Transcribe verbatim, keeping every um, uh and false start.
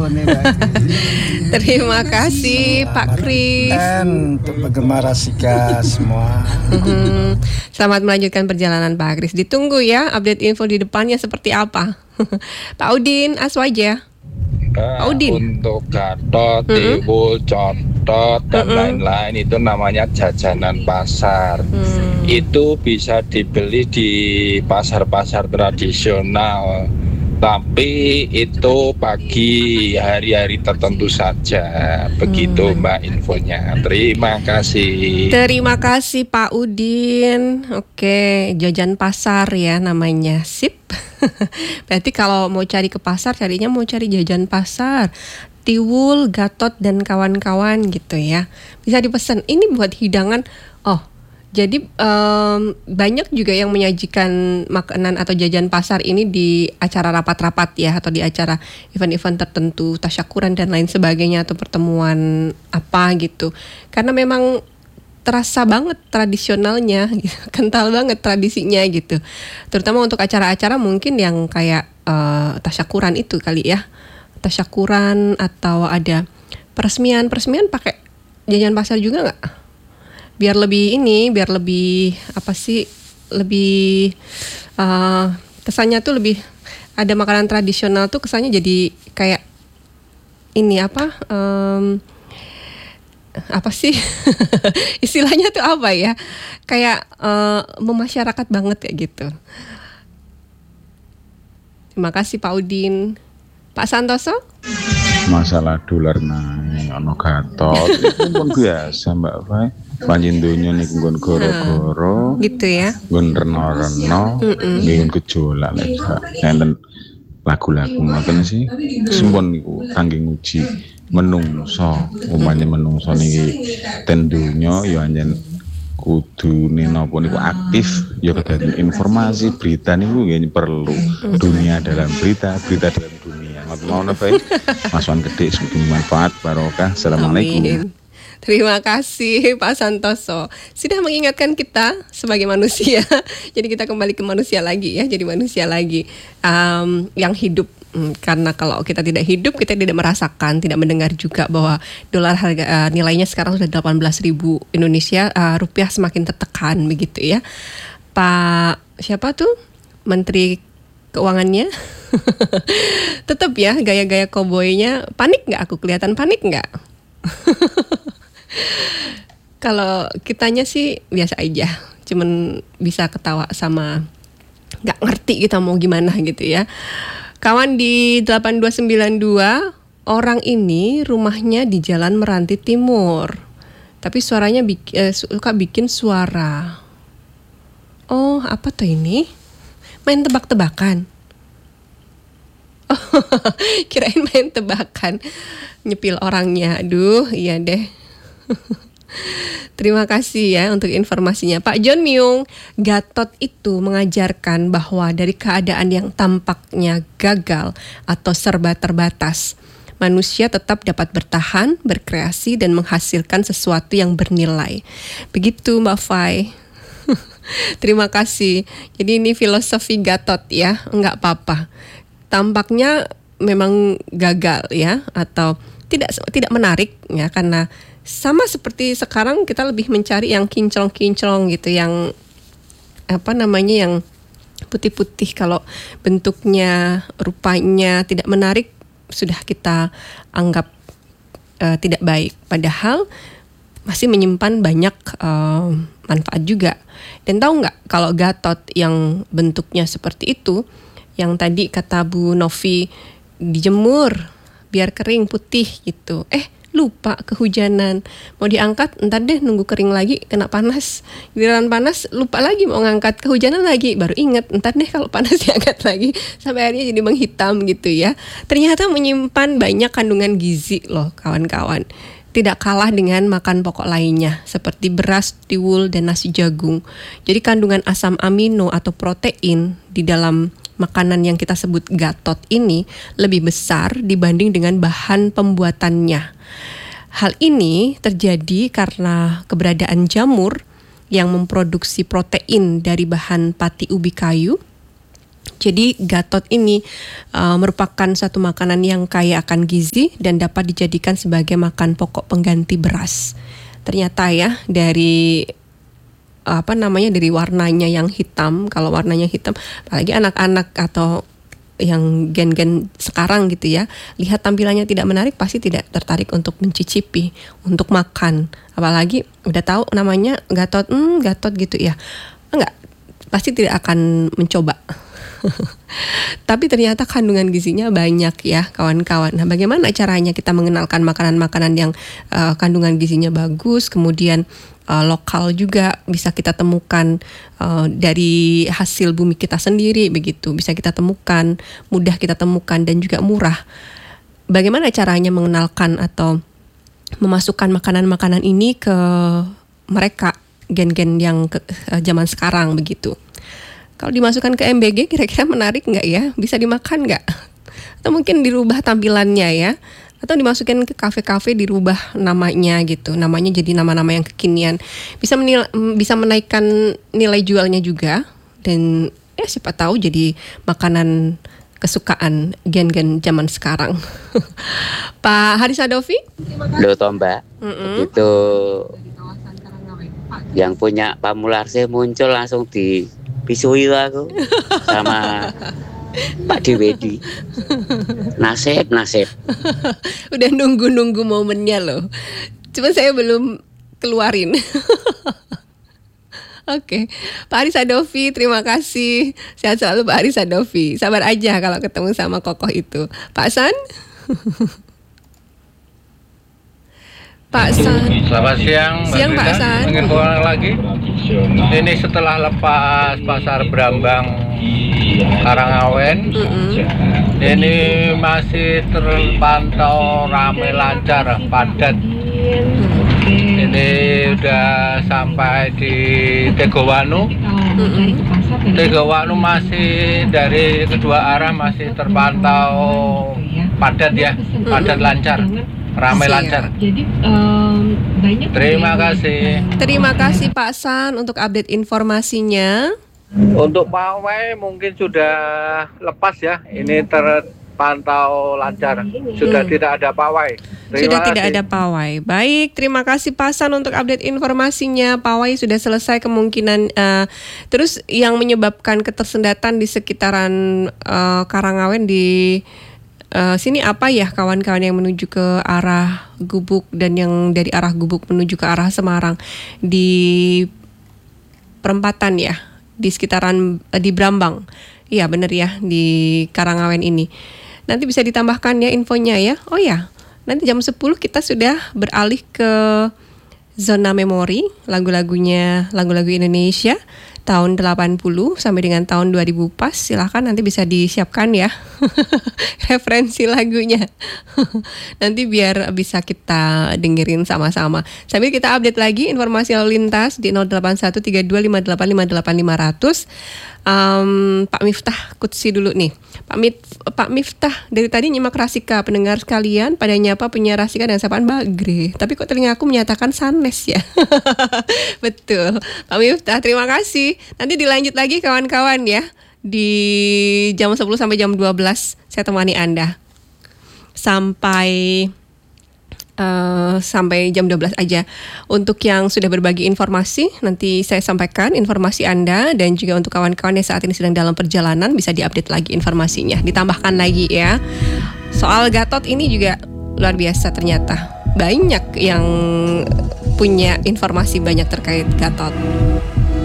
infonya Mbak Kris. Terima kasih Pak Kris. Dan untuk penggemar Rasika semua. Mhm. Selamat melanjutkan perjalanan Pak Kris. Ditunggu ya update info di depannya seperti apa. Pak Udin, Aswaja. Nah, Pak Udin. untuk Gatot, Mm-mm. Tiwul, Cotot dan Mm-mm. lain-lain itu namanya jajanan pasar. Hmm. Itu bisa dibeli di pasar-pasar tradisional. Tapi itu pagi hari-hari tertentu saja. Begitu Hmm. Mbak infonya. Terima kasih. Terima kasih Pak Udin. Oke, jajan pasar ya namanya. Sip. Berarti kalau mau cari ke pasar, carinya mau cari jajan pasar. Tiwul, Gatot dan kawan-kawan gitu ya. Bisa dipesan. Ini buat hidangan. Oh, jadi em, banyak juga yang menyajikan makanan atau jajan pasar ini di acara rapat-rapat ya, atau di acara event-event tertentu, tasyakuran dan lain sebagainya, atau pertemuan apa gitu. Karena memang terasa banget tradisionalnya, gitu. Kental banget tradisinya gitu. Terutama untuk acara-acara mungkin yang kayak eh, tasyakuran itu kali ya, tasyakuran atau ada peresmian, peresmian pakai jajan pasar juga nggak? Biar lebih ini, biar lebih apa sih, lebih eh, kesannya tuh lebih ada makanan tradisional tuh kesannya jadi kayak ini apa? em, apa sih istilahnya tuh apa ya, kayak eh, memasyarakat banget kayak gitu. Terima kasih Pak Udin. Pak Santoso. Masalah dolar naik ono Gatot itu pun biasa Mbak Fai. Panjen donya niku nggon goro-goro Gitu ya. nggon reno-reno nggon gejolak lek enten lagu-lagu ngoten sih sempun niku kangge nguji menungso. Umpamane menungso niki ten donya ya anjen kudune napa niku aktif ya kedaden informasi berita niku nggih perlu. Dunia dalam berita, berita dalam dunia. Ngoten mawon Pak. Mas Wan Gede semoga manfaat barokah. Assalamualaikum. Amin. Terima kasih Pak Santoso. Sudah mengingatkan kita sebagai manusia. Jadi kita kembali ke manusia lagi ya. Jadi manusia lagi um, yang hidup. Hmm, karena kalau kita tidak hidup, kita tidak merasakan, tidak mendengar juga bahwa dolar harga uh, nilainya sekarang sudah delapan belas ribu Indonesia, uh, rupiah semakin tertekan begitu ya. Pak siapa tuh Menteri Keuangannya? Tetap ya gaya-gaya koboynya. Panik nggak aku kelihatan panik nggak? Kalau kitanya sih biasa aja, cuman bisa ketawa sama nggak ngerti kita mau gimana gitu ya. Kawan di delapan dua sembilan dua, orang ini rumahnya di Jalan Meranti Timur, tapi suaranya bik- eh, suka bikin suara. Oh, apa tuh ini? Main tebak-tebakan. Oh, kirain main tebakan, nyepil orangnya. Aduh, iya deh. Terima kasih ya untuk informasinya Pak John Myung. Gatot itu mengajarkan bahwa dari keadaan yang tampaknya gagal atau serba terbatas, manusia tetap dapat bertahan, berkreasi dan menghasilkan sesuatu yang bernilai. Begitu Mbak Fai. Terima kasih. Jadi ini filosofi Gatot ya, enggak apa-apa. Tampaknya memang gagal ya, atau tidak tidak menarik ya, karena sama seperti sekarang kita lebih mencari yang kinclong-kinclong gitu, yang apa namanya, yang putih-putih. Kalau bentuknya, rupanya tidak menarik, sudah kita anggap uh, tidak baik. Padahal masih menyimpan banyak uh, manfaat juga. Dan tahu nggak, kalau Gatot yang bentuknya seperti itu, yang tadi kata Bu Novi, dijemur biar kering putih gitu. Eh lupa kehujanan, mau diangkat entar deh nunggu kering lagi, kena panas, giliran panas lupa lagi mau ngangkat, kehujanan lagi, baru inget entar deh kalau panas diangkat lagi, sampai akhirnya jadi menghitam gitu ya. Ternyata menyimpan banyak kandungan gizi loh kawan-kawan, tidak kalah dengan makan pokok lainnya seperti beras, tiwul, dan nasi jagung. Jadi kandungan asam amino atau protein di dalam makanan yang kita sebut Gatot ini lebih besar dibanding dengan bahan pembuatannya. Hal ini terjadi karena keberadaan jamur yang memproduksi protein dari bahan pati ubi kayu, Jadi gatot ini uh, merupakan satu makanan yang kaya akan gizi dan dapat dijadikan sebagai makan pokok pengganti beras. Ternyata ya dari apa namanya dari warnanya yang hitam, kalau warnanya hitam, apalagi anak-anak atau yang gen-gen sekarang gitu ya, lihat tampilannya tidak menarik pasti tidak tertarik untuk mencicipi, untuk makan. Apalagi udah tahu namanya gatot, hmm gatot gitu ya, enggak, pasti tidak akan mencoba. Tapi ternyata kandungan gizinya banyak ya kawan-kawan. Nah, bagaimana caranya kita mengenalkan makanan-makanan yang uh, kandungan gizinya bagus, kemudian uh, lokal juga bisa kita temukan uh, dari hasil bumi kita sendiri begitu, bisa kita temukan, mudah kita temukan dan juga murah. Bagaimana caranya mengenalkan atau memasukkan makanan-makanan ini ke mereka gen-gen yang ke, uh, zaman sekarang begitu? Kalau dimasukkan ke M B G kira-kira menarik nggak ya? Bisa dimakan nggak? Atau mungkin dirubah tampilannya ya? Atau dimasukin ke kafe-kafe dirubah namanya gitu. Namanya jadi nama-nama yang kekinian. Bisa menil- bisa menaikkan nilai jualnya juga. Dan ya siapa tahu jadi makanan kesukaan gen-gen zaman sekarang. Pak Haris Adovi? Loh toh Mbak, Mm-mm. itu yang punya Pamularse muncul langsung di pisui aku sama Pak Dewedi. Nasib, nasib. Udah nunggu-nunggu momennya loh. Cuma saya belum keluarin. Oke, Pak Haris Adovi, terima kasih. Sehat selalu Pak Haris Adovi. Sabar aja kalau ketemu sama kokoh itu. Pak San? Pak San. Selamat siang, Mbak Siang, Pak Rita. San. Menginfokan lagi. Ini setelah lepas pasar Brambang Karangawen, Mm-mm. ini masih terpantau ramai lancar, padat. Ini udah sampai di Tegowanu. Tegowanu masih dari kedua arah masih terpantau padat ya, padat lancar. Ramai Siap. lancar. Jadi um, banyak. Terima kasih. Terima kasih Pak San untuk update informasinya. Untuk pawai mungkin sudah lepas ya. Ini terpantau lancar. Sudah Hmm. tidak ada pawai. Terima Sudah kasih. tidak ada pawai. Baik, terima kasih Pak San untuk update informasinya. Pawai sudah selesai kemungkinan. eh, terus yang menyebabkan ketersendatan di sekitaran eh, Karangawen di eh, sini apa ya kawan-kawan yang menuju ke arah Gubuk dan yang dari arah Gubuk menuju ke arah Semarang di perempatan ya, di sekitaran eh, di Brambang. Iya benar ya, di Karangawen ini. Nanti bisa ditambahkan ya infonya ya. Oh ya, nanti jam sepuluh kita sudah beralih ke zona memori, lagu-lagunya, lagu-lagu Indonesia tahun delapan puluh sampai dengan tahun dua ribu pas. Silahkan nanti bisa disiapkan ya referensi lagunya. Nanti biar bisa kita dengerin sama-sama. Sambil kita update lagi informasi lalu lintas di nol delapan satu tiga dua lima delapan lima delapan lima nol nol. Um, Pak Miftah Kutsi dulu nih. Pak Mit, Pak Miftah dari tadi nyimak Rasika, pendengar sekalian pada nyapa punya Rasika dan sapaan Bagre. Tapi kok telinga aku menyatakan Sanes ya. Betul. Pak Miftah terima kasih. Nanti dilanjut lagi kawan-kawan ya. Di jam sepuluh sampai jam dua belas saya temani Anda. Sampai Uh, sampai jam dua belas aja. Untuk yang sudah berbagi informasi, nanti saya sampaikan informasi Anda, dan juga untuk kawan-kawan yang saat ini sedang dalam perjalanan bisa diupdate lagi informasinya, ditambahkan lagi ya. Soal Gatot ini juga luar biasa, ternyata banyak yang punya informasi banyak terkait Gatot.